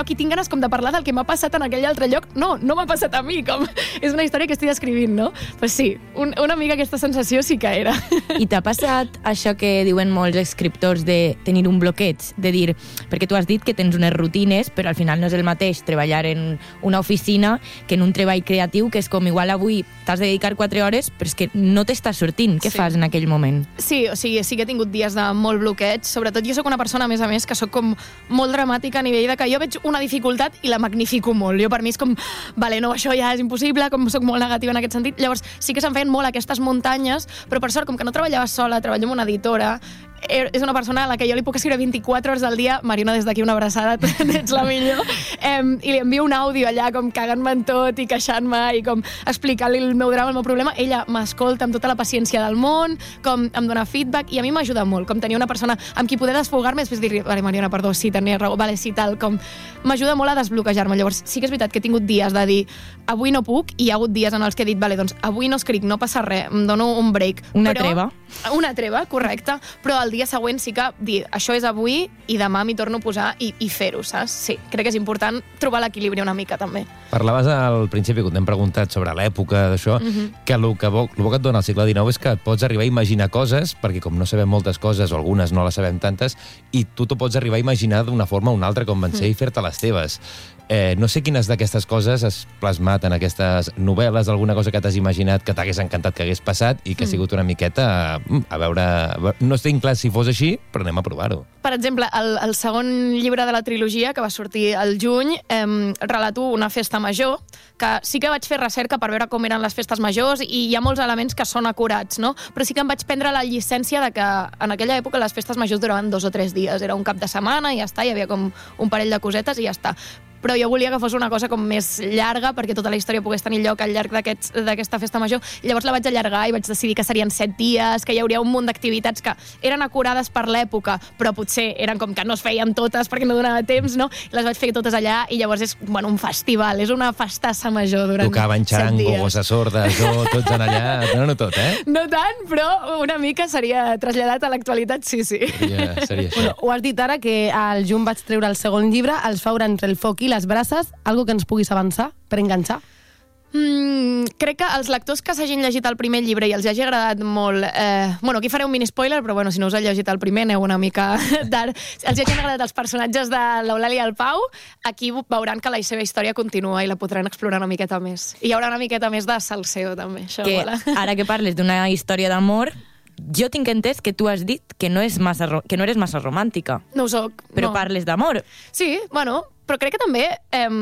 lloc i tinc ganes com de parlar del que m'ha passat en aquell altre lloc. No m'ha passat a mi, com és una història que estic descrivint, no? Pues sí, una mica aquesta sensació sí que era. I t'ha passat això que diuen molts escriptors de tenir un bloqueig, de dir, perquè tu has dit que tens unes rutines, però al final no és el mateix treballar en una oficina que en un treball creatiu, que és com igual avui t'has de dedicar 4 hores, però és que no t'estàs sortint. Què fas en aquell moment? Sí, o sigui, sí que he tingut dies de molt bloqueig. Sobretot jo sóc una persona, a més, que sóc com molt dramàtica a nivell de que jo veig una dificultat i la magnifico molt. Jo per mi és com, vale, no, això ja és impossible, com sóc molt negativa en aquest sentit. Llavors sí que se'n feien molt aquestes muntanyes, però per sort, com que no treballava sola, treballo amb una editora, és una persona a la que jo li puc escriure 24 hores al dia. Mariona, des d'aquí una abraçada, ets la millor. I li envio un àudio allà com cagant-me en tot i queixant-me i com explicant-li el meu drama, el meu problema. Ella m'escolta amb tota la paciència del món, com em dona feedback, i a mi m'ajuda molt, com tenir una persona amb qui poder desfogar-me, després dir-li, vale, Mariona, perdó, sí, tenia raó, vale, sí, tal, com m'ajuda molt a desbloquejar-me. Llavors sí que és veritat que he tingut dies de dir, avui no puc, i hi ha hagut dies en els que he dit, vale, doncs avui no escric, no passa res, em dono un break. Una treva. Una treva, correcte, però el dia següent sí que dir, això és avui i demà m'hi torno a posar i fer-ho, saps? Sí, crec que és important trobar l'equilibri una mica, també. Parlaves al principi, quan t'hem preguntat sobre l'època d'això, que el que et dona el segle XIX és que et pots arribar a imaginar coses, perquè com no sabem moltes coses, o algunes no les sabem tantes, i tu t'ho pots arribar a imaginar d'una forma o una altra, com van ser, i fer-te les teves. No sé quines d'aquestes coses has plasmat en aquestes novel·les, alguna cosa que t'has imaginat que t'hagués encantat que hagués passat i que ha sigut una miqueta, a veure... No estic clar si fos així, però anem a provar-ho. Per exemple, el segon llibre de la trilogia, que va sortir al juny, relato una festa major, que sí que vaig fer recerca per veure com eren les festes majors i hi ha molts elements que són acurats, no? Però sí que em vaig prendre la llicència de que en aquella època les festes majors duraven 2 o 3 dies. Era un cap de setmana i ja està, hi havia com un parell de cosetes i ja està. Però jo volia que fos una cosa com més llarga perquè tota la història pogués tenir lloc al llarg d'aquesta festa major. Llavors la vaig allargar i vaig decidir que serien 7 dies, que hi hauria un munt d'activitats que eren acurades per l'època, però potser eren com que no es feien totes perquè no donava temps, no? Les vaig fer totes allà i llavors és un festival, és una festassa major durant 7 dies. Tocaven xarango, gossa sorda, tots en allà... No tot, eh? No tant, però una mica seria traslladat a l'actualitat, sí. Seria això. Bueno, ho has dit ara, que al juny vaig treure el segon llibre, Els Faura entre el foc i les brases, algo que ens puguis avançar per enganxar? Crec que els lectors que s'hagin llegit el primer llibre i els hagi agradat molt... aquí faré un mini-spoiler, però si no us heu llegit el primer, aneu una mica tard. Els hagin agradat els personatges de l'Eulàlia i el Pau, aquí veuran que la seva història continua i la podran explorar una miqueta més. I hi haurà una miqueta més de salseo, també. Això que mola. Ara que parles d'una història d'amor, jo tinc entès que tu has dit que no eres massa romàntica. No ho soc. Però parles d'amor. Sí, però crec que també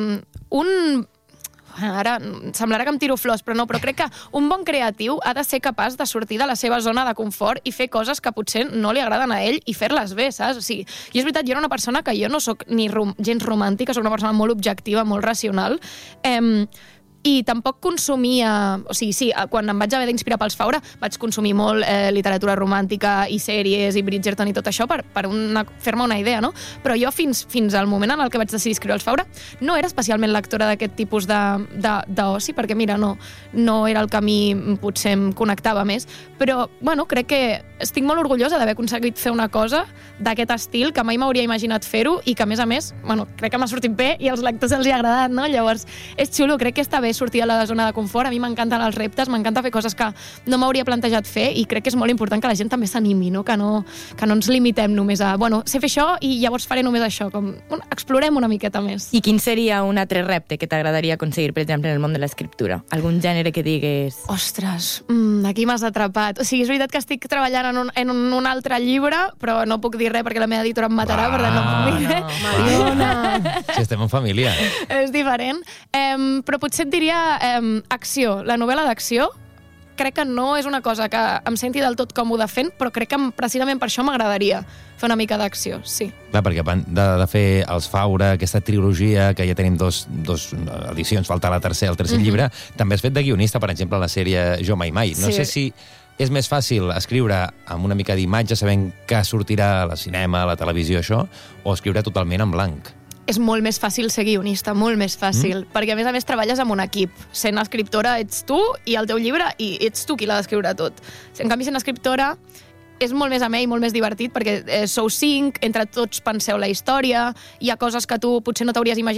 ara semblarà que em tiro flors, però crec que un bon creatiu ha de ser capaç de sortir de la seva zona de confort i fer coses que potser no li agraden a ell i fer-les bé, saps? O sigui, i és veritat, jo era una persona que jo no soc ni gens romàntica, soc una persona molt objectiva, molt racional, i tampoc consumia... O sigui, sí, quan em vaig haver d'inspirar pels Faura vaig consumir molt literatura romàntica i sèries i Bridgerton i tot això per fer-me una idea, no? Però jo fins al moment en el que vaig decidir escriure els Faura no era especialment lectora d'aquest tipus d'oci, perquè mira, no era el que a mi potser em connectava més, però crec que estic molt orgullosa d'haver aconseguit fer una cosa d'aquest estil que mai m'hauria imaginat fer-ho i que a més, crec que m'ha sortit bé i als lectors els hi ha agradat, no? Llavors, és xulo, crec que està bé sortir a la zona de confort. A mi m'encanten els reptes, m'encanta fer coses que no m'hauria plantejat fer i crec que és molt important que la gent també s'animi, no? Que no ens limitem només a, sé fer això i llavors faré només això. Explorem una miqueta més. I quin seria un altre repte que t'agradaria aconseguir, per exemple, en el món de l'escriptura? Algun gènere que digues... Ostres, aquí m'has atrapat. O sigui, és veritat que estic treballant en un altre llibre, però no puc dir res perquè la meva editora em matarà, per tant no puc dir res. Mariona! Si estem en família. És diferent. Però potser et diria acció, la novel·la d'acció. Crec que no és una cosa que em senti del tot còmode fent, però crec que precisament per això m'agradaria fer una mica d'acció, sí. Clar, perquè de fer els Faura, aquesta trilogia, que ja tenim dos edicions, falta el tercer llibre, també has fet de guionista, per exemple, a la sèrie Jo Mai Mai. No sé si és més fàcil escriure amb una mica d'imatge, sabent que sortirà a la cinema, a la televisió, això, o escriure totalment en blanc. És molt més fàcil ser guionista, molt més fàcil, perquè a més treballes amb un equip. Sent escriptora ets tu i el teu llibre i ets tu qui l'ha d'escriure tot. En canvi, sent escriptora és molt més amè i molt més divertit perquè sou 5, entre tots penseu la història, hi ha coses que tu potser no t'hauries imaginat